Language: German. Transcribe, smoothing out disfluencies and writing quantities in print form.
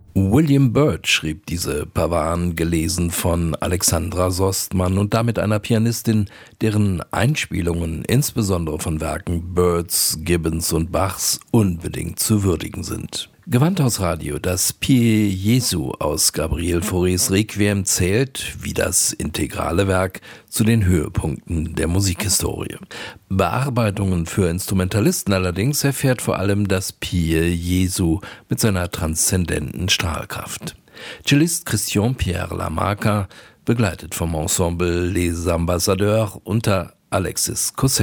William Byrd schrieb diese Pavane, gelesen von Alexandra Sostmann und damit einer Pianistin, deren Einspielungen insbesondere von Werken Byrds, Gibbons und Bachs unbedingt zu würdigen sind. Gewandhausradio, das Pie Jesu aus Gabriel Faurés Requiem zählt, wie das integrale Werk, zu den Höhepunkten der Musikhistorie. Bearbeitungen für Instrumentalisten allerdings erfährt vor allem das Pie Jesu mit seiner transzendenten Strahlkraft. Cellist Christian-Pierre Lamarca, begleitet vom Ensemble Les Ambassadeurs unter Alexis Cossé.